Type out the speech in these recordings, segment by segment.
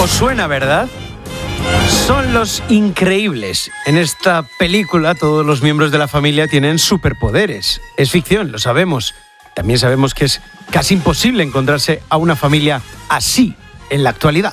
¿Os suena, verdad? Son Los Increíbles. En esta película todos los miembros de la familia tienen superpoderes. Es ficción, lo sabemos. También sabemos que es casi imposible encontrarse a una familia así en la actualidad.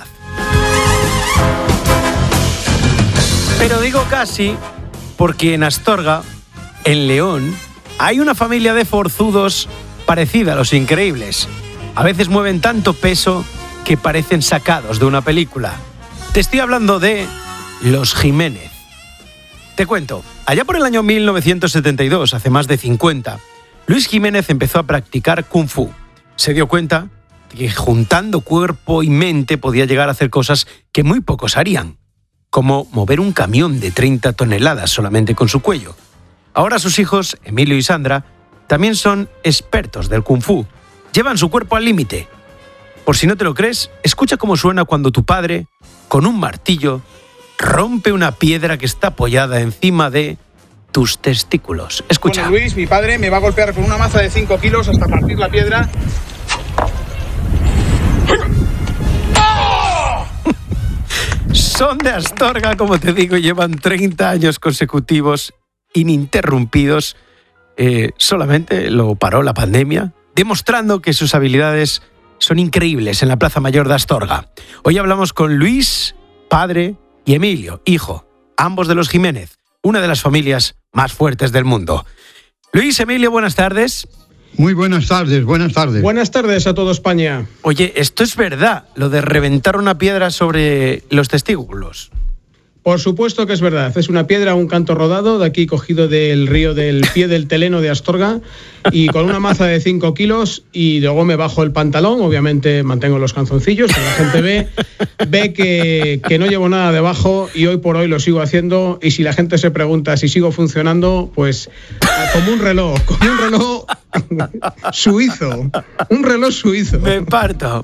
Pero digo casi porque en Astorga, en León, hay una familia de forzudos parecida a Los Increíbles. A veces mueven tanto peso que parecen sacados de una película. Te estoy hablando de Los Jiménez. Te cuento, allá por el año 1972, hace más de 50, Luis Jiménez empezó a practicar Kung Fu. Se dio cuenta de que juntando cuerpo y mente podía llegar a hacer cosas que muy pocos harían, como mover un camión de 30 toneladas solamente con su cuello. Ahora sus hijos, Emilio y Sandra, también son expertos del Kung Fu. Llevan su cuerpo al límite. Por si no te lo crees, escucha cómo suena cuando tu padre, con un martillo, rompe una piedra que está apoyada encima de tus testículos. Escucha. Bueno, Luis, mi padre, me va a golpear con una maza de 5 kilos hasta partir la piedra. Son de Astorga, como te digo, llevan 30 años consecutivos ininterrumpidos. Solamente lo paró la pandemia, demostrando que sus habilidades son increíbles en la Plaza Mayor de Astorga. Hoy hablamos con Luis, padre, y Emilio, hijo, ambos de los Jiménez, una de las familias más fuertes del mundo. Luis, Emilio, buenas tardes. Muy buenas tardes, buenas tardes. Buenas tardes a toda España. Oye, ¿esto es verdad, lo de reventar una piedra sobre los testículos? Por supuesto que es verdad. Es una piedra, un canto rodado, de aquí cogido del río del pie del Teleno de Astorga, y con una maza de 5 kilos, y luego me bajo el pantalón, obviamente mantengo los calzoncillos, que la gente ve que no llevo nada debajo, y hoy por hoy lo sigo haciendo, y si la gente se pregunta si sigo funcionando, pues como un reloj suizo, un reloj suizo. Me parto.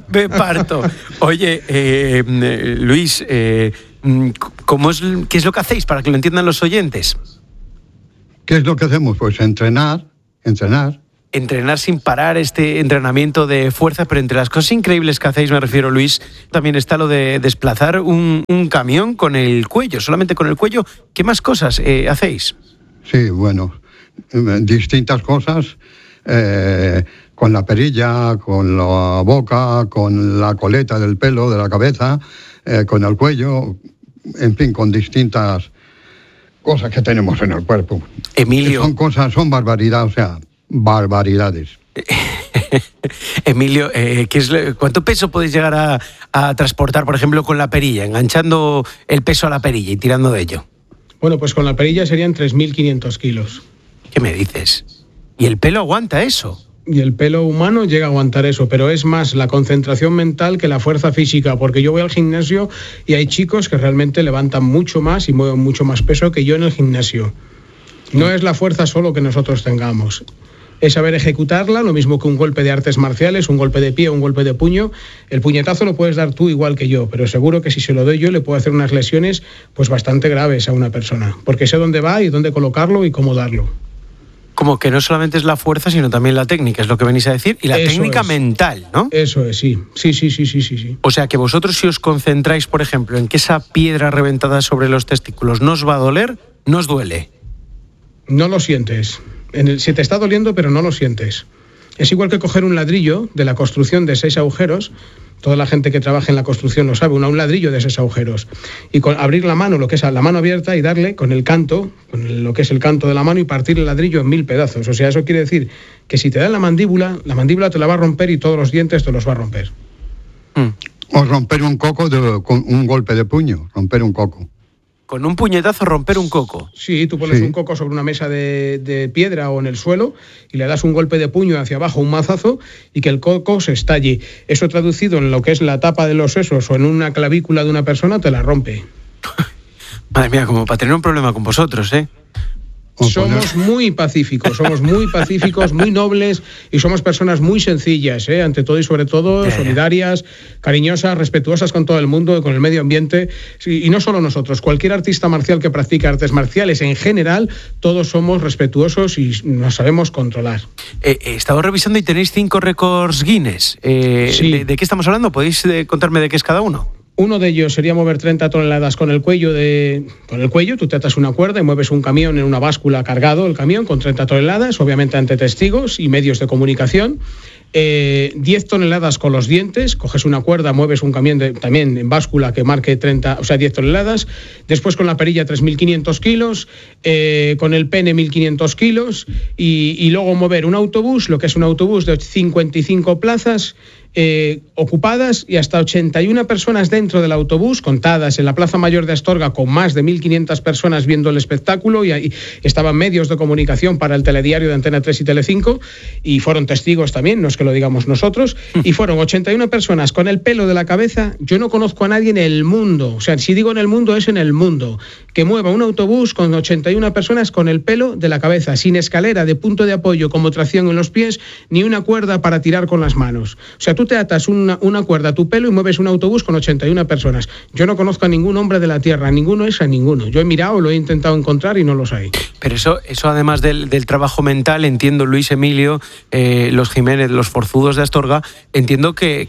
Oye, Luis, ¿qué es lo que hacéis para que lo entiendan los oyentes? ¿Qué es lo que hacemos? Pues entrenar. Entrenar sin parar, este entrenamiento de fuerza, pero entre las cosas increíbles que hacéis, me refiero, Luis, también está lo de desplazar un camión con el cuello, solamente con el cuello. ¿Qué más cosas hacéis? Sí, bueno, distintas cosas, con la perilla, con la boca, con la coleta del pelo, de la cabeza, con el cuello, en fin, con distintas cosas que tenemos en el cuerpo. Emilio. Son barbaridades. Emilio, ¿cuánto peso podéis llegar a transportar, por ejemplo, con la perilla, enganchando el peso a la perilla y tirando de ello? Bueno, pues con la perilla serían 3.500 kilos. ¿Qué me dices? ¿Y el pelo aguanta eso? Y el pelo humano llega a aguantar eso, pero es más la concentración mental que la fuerza física, porque yo voy al gimnasio y hay chicos que realmente levantan mucho más y mueven mucho más peso que yo en el gimnasio. No es la fuerza solo que nosotros tengamos, es saber ejecutarla, lo mismo que un golpe de artes marciales, un golpe de pie, un golpe de puño. El puñetazo lo puedes dar tú igual que yo, pero seguro que si se lo doy yo le puedo hacer unas lesiones pues bastante graves a una persona, porque sé dónde va y dónde colocarlo y cómo darlo. Como que no solamente es la fuerza, sino también la técnica, es lo que venís a decir, y la técnica mental, ¿no? Eso es, sí. Sí. O sea, que vosotros si os concentráis, por ejemplo, en que esa piedra reventada sobre los testículos no os va a doler, no os duele. No lo sientes. Si te está doliendo, pero no lo sientes. Es igual que coger un ladrillo de la construcción de 6 agujeros. Toda la gente que trabaja en la construcción lo sabe, un ladrillo de 6 agujeros. Y con abrir la mano, lo que es la mano abierta, y darle con el canto, lo que es el canto de la mano, y partir el ladrillo en 1000 pedazos. O sea, eso quiere decir que si te da la mandíbula te la va a romper y todos los dientes te los va a romper. O romper un coco con un golpe de puño, romper un coco. Con un puñetazo romper un coco. Sí, tú pones un coco sobre una mesa de piedra o en el suelo y le das un golpe de puño hacia abajo, un mazazo, y que el coco se estalle. Eso traducido en lo que es la tapa de los sesos o en una clavícula de una persona te la rompe. Madre mía, como para tener un problema con vosotros, ¿eh? Somos muy pacíficos, muy nobles y somos personas muy sencillas, ante todo y sobre todo, solidarias, cariñosas, respetuosas con todo el mundo, con el medio ambiente. Y no solo nosotros, cualquier artista marcial que practica artes marciales en general, todos somos respetuosos y nos sabemos controlar. He estado revisando y tenéis 5 récords Guinness. Sí. ¿De qué estamos hablando? ¿Podéis contarme de qué es cada uno? Uno de ellos sería mover 30 toneladas con el cuello. Tú te atas una cuerda y mueves un camión en una báscula cargado, el camión con 30 toneladas, obviamente ante testigos y medios de comunicación. 10 toneladas con los dientes, coges una cuerda, mueves un camión también en báscula que marque 10 toneladas, después con la perilla 3.500 kilos, con el pene 1.500 kilos y luego mover un autobús, lo que es un autobús de 55 plazas ocupadas y hasta 81 personas dentro del autobús, contadas en la Plaza Mayor de Astorga con más de 1.500 personas viendo el espectáculo y ahí estaban medios de comunicación para el telediario de Antena 3 y Telecinco y fueron testigos también, no es que lo digamos nosotros, y fueron 81 personas con el pelo de la cabeza. Yo no conozco a nadie en el mundo, o sea, si digo en el mundo es en el mundo, que mueva un autobús con 81 personas con el pelo de la cabeza, sin escalera de punto de apoyo como tracción en los pies, ni una cuerda para tirar con las manos. O sea, tú te atas una cuerda a tu pelo y mueves un autobús con 81 personas. Yo no conozco a ningún hombre de la tierra, ninguno es a ninguno. Yo he mirado, lo he intentado encontrar y no los hay. Pero eso además del trabajo mental, entiendo, Luis Emilio, los Jiménez, los forzudos de Astorga, entiendo que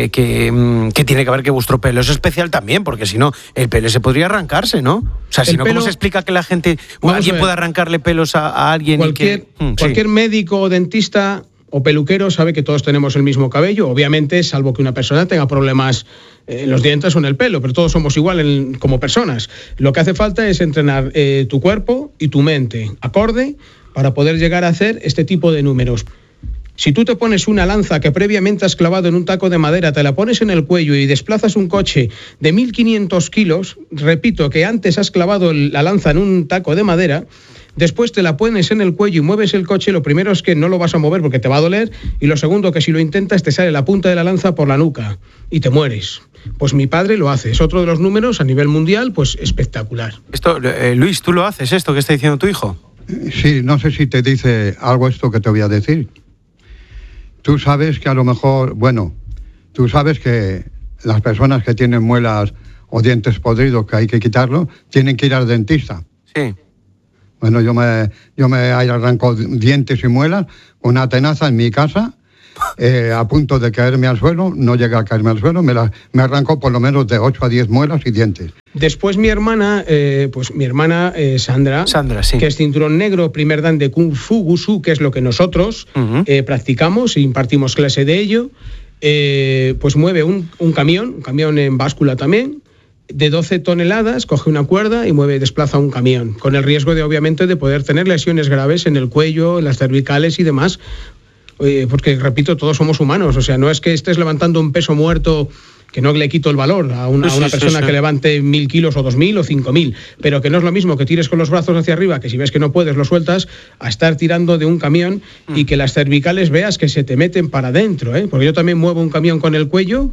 tiene que ver que vuestro pelo es especial también, porque si no, el pelo se podría arrancarse, ¿no? O sea, si no, ¿cómo se explica que la gente o alguien pueda arrancarle pelos a alguien? Cualquier médico o dentista o peluquero sabe que todos tenemos el mismo cabello, obviamente, salvo que una persona tenga problemas en los dientes o en el pelo, pero todos somos igual como personas. Lo que hace falta es entrenar tu cuerpo y tu mente acorde para poder llegar a hacer este tipo de números. Si tú te pones una lanza que previamente has clavado en un taco de madera, te la pones en el cuello y desplazas un coche de 1.500 kilos, repito que antes has clavado la lanza en un taco de madera, después te la pones en el cuello y mueves el coche, lo primero es que no lo vas a mover porque te va a doler, y lo segundo que si lo intentas te sale la punta de la lanza por la nuca y te mueres. Pues mi padre lo hace, es otro de los números a nivel mundial, pues espectacular. Esto, Luis, ¿tú lo haces esto que está diciendo tu hijo? Sí, no sé si te dice algo esto que te voy a decir. Tú sabes que a lo mejor, tú sabes que las personas que tienen muelas o dientes podridos que hay que quitarlo, tienen que ir al dentista. Sí. Bueno, yo me arranco dientes y muelas con una tenaza en mi casa, a punto de caerme al suelo, no llega a caerme al suelo, me arranco por lo menos de 8 a 10 muelas y dientes. Después mi hermana, Sandra, sí, que es cinturón negro, primer dan de Kung Fu Wushu, que es lo que nosotros practicamos e impartimos clase de ello, pues mueve un camión en báscula también, de 12 toneladas, coge una cuerda y desplaza un camión, con el riesgo de, obviamente, de poder tener lesiones graves en el cuello, en las cervicales y demás, porque, repito, todos somos humanos, o sea, no es que estés levantando un peso muerto, que no le quito el valor a una persona que levante 1.000 kilos o 2.000 o 5.000, pero que no es lo mismo que tires con los brazos hacia arriba, que si ves que no puedes lo sueltas, a estar tirando de un camión y que las cervicales veas que se te meten para adentro, porque yo también muevo un camión con el cuello,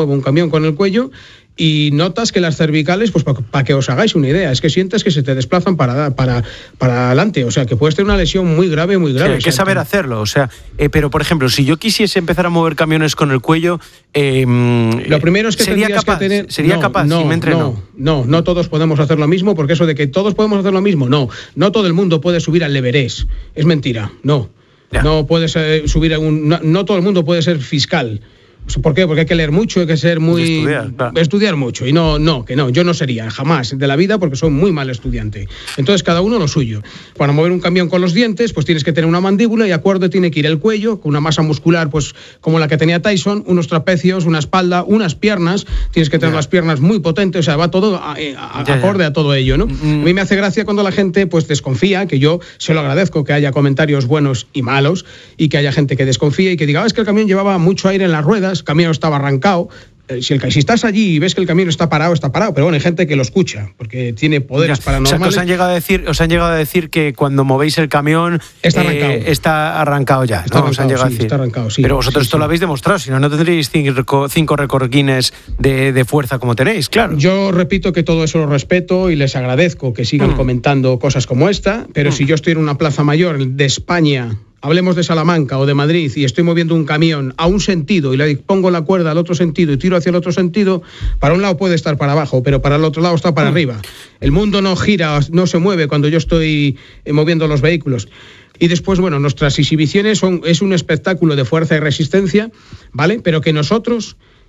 y notas que las cervicales, pues para que os hagáis una idea, es que sientes que se te desplazan para adelante, o sea, que puedes tener una lesión muy grave, muy grave. Sí, hay que saber hacerlo, o sea, pero por ejemplo, si yo quisiese empezar a mover camiones con el cuello, lo primero es que ¿Sería capaz si me entreno? No todos podemos hacer lo mismo, porque eso de que todos podemos hacer lo mismo, no todo el mundo puede subir al Everest, es mentira, no puedes subir no todo el mundo puede ser fiscal. ¿Por qué? Porque hay que leer mucho, hay que ser muy... Estudiar mucho. Y no, yo no sería jamás de la vida porque soy muy mal estudiante. Entonces, cada uno lo suyo. Para mover un camión con los dientes, pues tienes que tener una mandíbula y acorde tiene que ir el cuello, con una masa muscular, pues como la que tenía Tyson, unos trapecios, una espalda, unas piernas, tienes que tener las piernas muy potentes, o sea, va todo acorde a todo ello, ¿no? A mí me hace gracia cuando la gente, pues, desconfía, que yo se lo agradezco que haya comentarios buenos y malos, y que haya gente que desconfía y que diga, es que el camión llevaba mucho aire en las ruedas, el camión estaba arrancado. Si estás allí y ves que el camión está parado, pero bueno, hay gente que lo escucha porque tiene poderes paranormales. O sea, os han llegado a decir que cuando movéis el camión está arrancado ya. Está arrancado, sí. Pero vosotros esto lo habéis demostrado, si no tendréis 5 récord Guinness de fuerza como tenéis, claro. Yo repito que todo eso lo respeto y les agradezco que sigan comentando cosas como esta, pero si yo estoy en una plaza mayor de España, hablemos de Salamanca o de Madrid, y estoy moviendo un camión a un sentido y le pongo la cuerda al otro sentido y tiro hacia el otro sentido, para un lado puede estar para abajo, pero para el otro lado está para arriba. El mundo no gira, no se mueve cuando yo estoy moviendo los vehículos. Y después, bueno, nuestras exhibiciones es un espectáculo de fuerza y resistencia, ¿vale? Pero que nosotros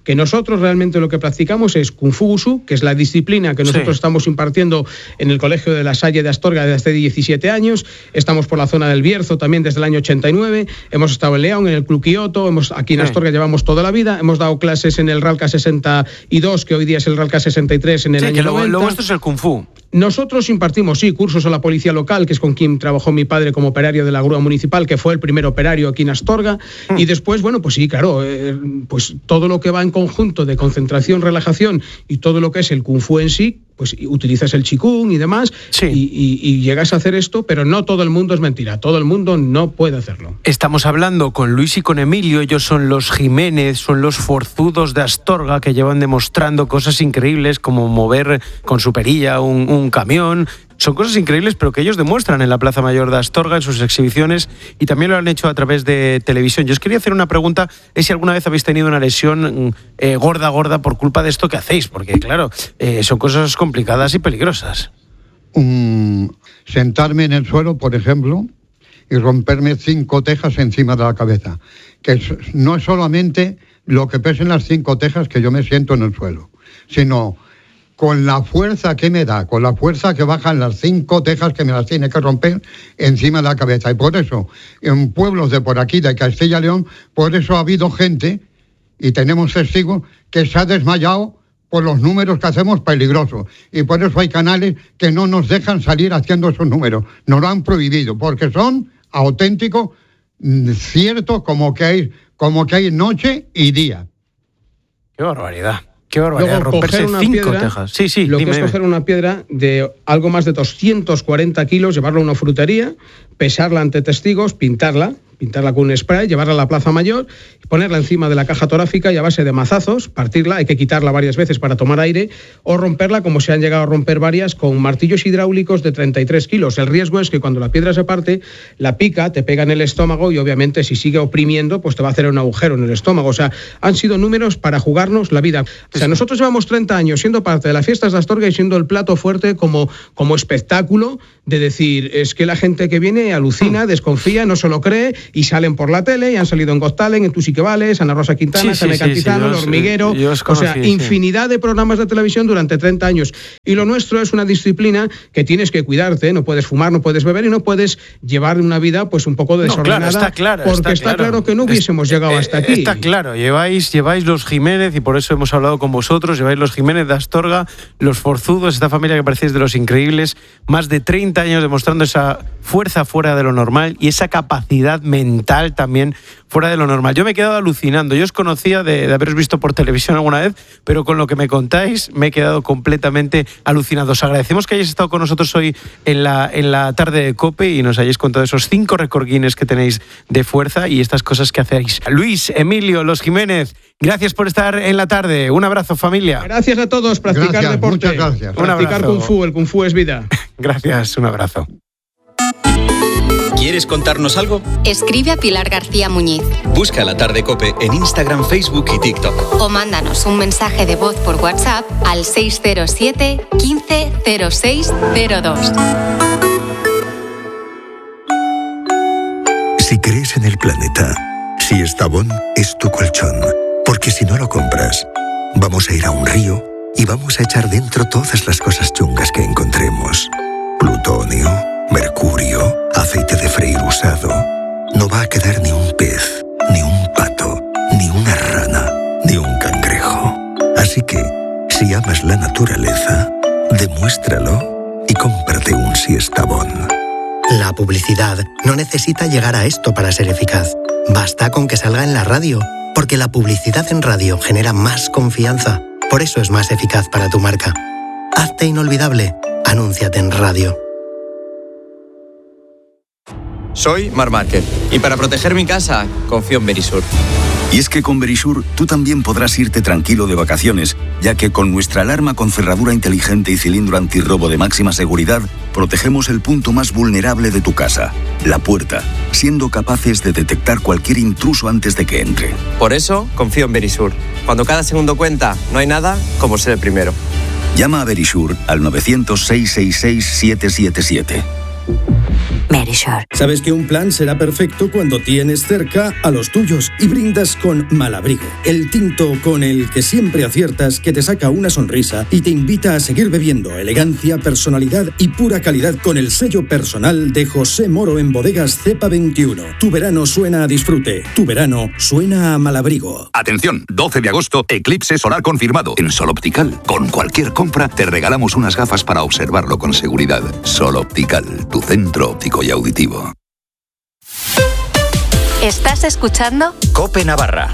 que nosotros realmente lo que practicamos es Kung Fu Wushu, que es la disciplina que nosotros estamos impartiendo en el Colegio de la Salle de Astorga desde hace 17 años. Estamos por la zona del Bierzo también desde el año 89. Hemos estado en León, en el Club Kioto. Aquí en Astorga llevamos toda la vida. Hemos dado clases en el Ralca 62, que hoy día es el Ralca 63 en el año 90. Lo vuestro es el Kung Fu. Nosotros impartimos, cursos a la policía local, que es con quien trabajó mi padre como operario de la grúa municipal, que fue el primer operario aquí en Astorga. Y después, pues sí, claro, pues todo lo que va en conjunto de concentración, relajación y todo lo que es el Kung Fu en sí, pues utilizas el Qigong y demás, y llegas a hacer esto, pero no todo el mundo es mentira, todo el mundo no puede hacerlo. Estamos hablando con Luis y con Emilio, ellos son los Jiménez, son los forzudos de Astorga que llevan demostrando cosas increíbles como mover con su perilla un camión. Son cosas increíbles, pero que ellos demuestran en la Plaza Mayor de Astorga, en sus exhibiciones, y también lo han hecho a través de televisión. Yo os quería hacer una pregunta, es si alguna vez habéis tenido una lesión gorda por culpa de esto que hacéis, porque claro, son cosas complicadas y peligrosas. Sentarme en el suelo, por ejemplo, y romperme 5 tejas encima de la cabeza, que no es solamente lo que pesen las 5 tejas que yo me siento en el suelo, sino con la fuerza que me da, con la fuerza que bajan las 5 tejas que me las tiene que romper encima de la cabeza. Y por eso, en pueblos de por aquí, de Castilla y León, por eso ha habido gente, y tenemos testigos, que se ha desmayado por los números que hacemos peligrosos. Y por eso hay canales que no nos dejan salir haciendo esos números. Nos lo han prohibido, porque son auténticos, ciertos, como que hay noche y día. ¡Qué barbaridad! ¡Qué barbaridad! Luego, romperse 5 tejas. Sí, lo que es coger una piedra de algo más de 240 kilos, llevarla a una frutería, pesarla ante testigos, pintarla con un spray, llevarla a la Plaza Mayor, ponerla encima de la caja torácica y a base de mazazos, partirla, hay que quitarla varias veces para tomar aire, o romperla, como se han llegado a romper varias, con martillos hidráulicos de 33 kilos. El riesgo es que cuando la piedra se parte, la pica, te pega en el estómago y obviamente si sigue oprimiendo, pues te va a hacer un agujero en el estómago. O sea, han sido números para jugarnos la vida. O sea, nosotros llevamos 30 años siendo parte de las fiestas de Astorga y siendo el plato fuerte como espectáculo de decir, es que la gente que viene alucina, desconfía, no se lo cree, y salen por la tele, y han salido en Got Talent, en Tú sí que vales, Ana Rosa Quintana, Jaime Cantizano, El Hormiguero, infinidad de programas de televisión durante 30 años. Y lo nuestro es una disciplina que tienes que cuidarte, no puedes fumar, no puedes beber y no puedes llevar una vida pues un poco desordenada, porque está claro que no hubiésemos llegado hasta aquí. Está claro, lleváis los Jiménez, y por eso hemos hablado con vosotros, lleváis los Jiménez de Astorga, los forzudos, esta familia que parecéis de los increíbles, más de 30 años demostrando esa fuerza fuera de lo normal y esa capacidad mental también fuera de lo normal. Yo me he quedado alucinando. Yo os conocía de haberos visto por televisión alguna vez, pero con lo que me contáis me he quedado completamente alucinado. Os agradecemos que hayáis estado con nosotros hoy en la tarde de COPE y nos hayáis contado esos 5 récord Guinness que tenéis de fuerza y estas cosas que hacéis. Luis, Emilio, los Jiménez, gracias por estar en la tarde. Un abrazo, familia. Gracias a todos. Practicar deporte. Muchas gracias. Practicar Kung Fu. El Kung Fu es vida. Gracias, un abrazo. ¿Quieres contarnos algo? Escribe a Pilar García Muñiz. Busca La Tarde COPE en Instagram, Facebook y TikTok. O mándanos un mensaje de voz por WhatsApp al 607 15 06 02. Si crees en el planeta, si Estavón es tu colchón, porque si no lo compras, vamos a ir a un río y vamos a echar dentro todas las cosas chungas que encontremos. Plutonio, mercurio, aceite de freír usado. No va a quedar ni un pez, ni un pato, ni una rana, ni un cangrejo. Así que, si amas la naturaleza, demuéstralo y cómprate un Siestabón. La publicidad no necesita llegar a esto para ser eficaz. Basta con que salga en la radio, porque la publicidad en radio genera más confianza. Por eso es más eficaz para tu marca. Hazte inolvidable. Anúnciate en radio. Soy Marc Márquez y para proteger mi casa confío en Verisur. Y es que con Verisur tú también podrás irte tranquilo de vacaciones, ya que con nuestra alarma con cerradura inteligente y cilindro antirrobo de máxima seguridad, protegemos el punto más vulnerable de tu casa, la puerta, siendo capaces de detectar cualquier intruso antes de que entre. Por eso confío en Verisur. Cuando cada segundo cuenta, no hay nada como ser el primero. Llama a Verisur al 900 666 777. Verisure. Sabes que un plan será perfecto cuando tienes cerca a los tuyos y brindas con Malabrigo, el tinto con el que siempre aciertas, que te saca una sonrisa y te invita a seguir bebiendo. Elegancia, personalidad y pura calidad con el sello personal de José Moro en Bodegas Cepa 21. Tu verano suena a disfrute. Tu verano suena a Malabrigo. Atención, 12 de agosto, eclipse solar confirmado. En Sol Optical, con cualquier compra, te regalamos unas gafas para observarlo con seguridad. Sol Optical, tu centro óptico y auditivo. ¿Estás escuchando? COPE Navarra.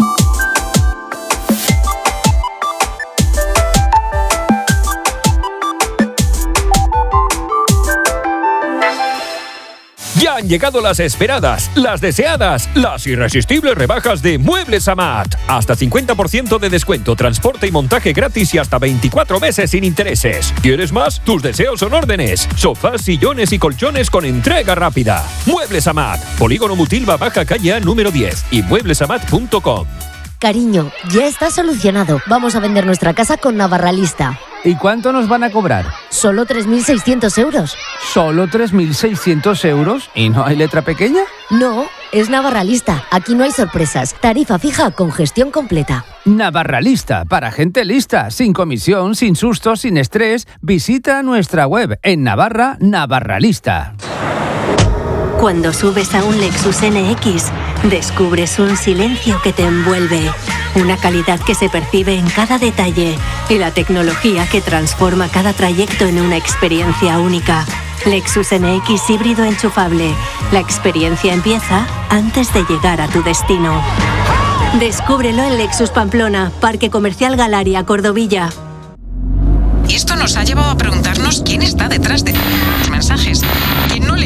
Ya han llegado las esperadas, las deseadas, las irresistibles rebajas de Muebles Amat. Hasta 50% de descuento, transporte y montaje gratis y hasta 24 meses sin intereses. ¿Quieres más? Tus deseos son órdenes. Sofás, sillones y colchones con entrega rápida. Muebles Amat. Polígono Mutilva, Baja Calle A, número 10 y mueblesamat.com. Cariño, ya está solucionado. Vamos a vender nuestra casa con Navarralista. ¿Y cuánto nos van a cobrar? Solo 3.600 euros. ¿Solo 3.600 euros? ¿Y no hay letra pequeña? No, es Navarralista. Aquí no hay sorpresas. Tarifa fija con gestión completa. Navarralista, para gente lista, sin comisión, sin sustos, sin estrés. Visita nuestra web en Navarra, Navarralista. Cuando subes a un Lexus NX, descubres un silencio que te envuelve, una calidad que se percibe en cada detalle y la tecnología que transforma cada trayecto en una experiencia única. Lexus NX híbrido enchufable. La experiencia empieza antes de llegar a tu destino. Descúbrelo en Lexus Pamplona, Parque Comercial Galaria, Cordovilla. Y esto nos ha llevado a preguntarnos quién está detrás de los mensajes. ¿Quién no le...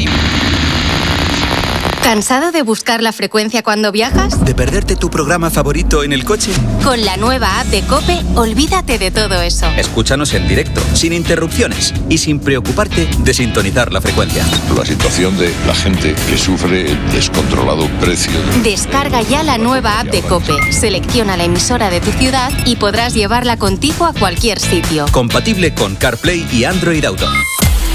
¿Cansado de buscar la frecuencia cuando viajas? ¿De perderte tu programa favorito en el coche? Con la nueva app de COPE, olvídate de todo eso. Escúchanos en directo, sin interrupciones y sin preocuparte de sintonizar la frecuencia. La situación de la gente que sufre el descontrolado precio. Descarga ya la nueva app de COPE, selecciona la emisora de tu ciudad y podrás llevarla contigo a cualquier sitio. Compatible con CarPlay y Android Auto.